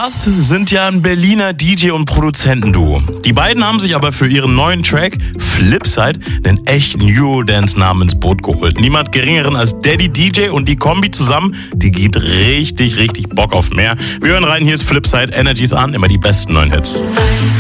Stars sind ja ein Berliner DJ- und Produzentenduo. Die beiden haben sich aber für ihren neuen Track Flipside einen echten Eurodance-Namen ins Boot geholt. Niemand geringeren als Daddy DJ und die Kombi zusammen, die gibt richtig, richtig Bock auf mehr. Wir hören rein, hier ist Flipside, Energies an, immer die besten neuen Hits.